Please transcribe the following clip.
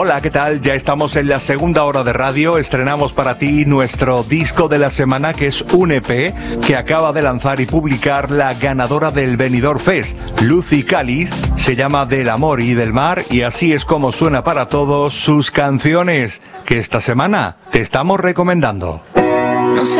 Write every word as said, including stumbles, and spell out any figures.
Hola, ¿qué tal? Ya estamos en la segunda hora de radio. Estrenamos para ti nuestro disco de la semana, que es un E P que acaba de lanzar y publicar la ganadora del Benidorm Fest, Lucy Callis. Se llama Del amor y del mar, y así es como suena para todos sus canciones, que esta semana te estamos recomendando.